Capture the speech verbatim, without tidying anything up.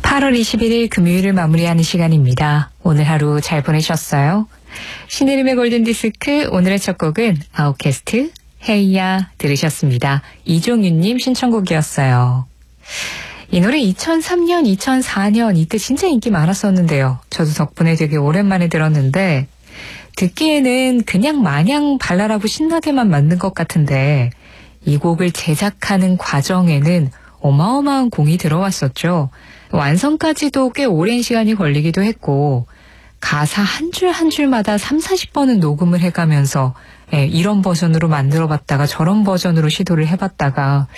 팔월 이십일일 금요일을 마무리하는 시간입니다. 오늘 하루 잘 보내셨어요? 신혜림의 골든디스크 오늘의 첫 곡은 아웃캐스트 헤이야 들으셨습니다. 이종윤님 신청곡이었어요. 이 노래 이천삼년, 이천사년 이때 진짜 인기 많았었는데요. 저도 덕분에 되게 오랜만에 들었는데 듣기에는 그냥 마냥 발랄하고 신나게만 만든 것 같은데 이 곡을 제작하는 과정에는 어마어마한 공이 들어왔었죠. 완성까지도 꽤 오랜 시간이 걸리기도 했고 가사 한 줄 한 줄마다 삼사십 번은 녹음을 해가면서 예, 이런 버전으로 만들어봤다가 저런 버전으로 시도를 해봤다가